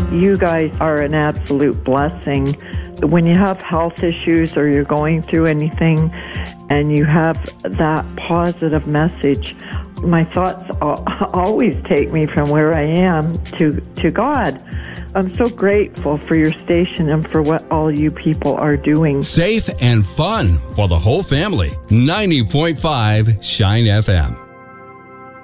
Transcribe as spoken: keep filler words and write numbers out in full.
You guys are an absolute blessing. When you have health issues or you're going through anything and you have that positive message, my thoughts always take me from where I am to, to God. I'm so grateful for your station and for what all you people are doing. Safe and fun for the whole family. ninety point five Shine F M.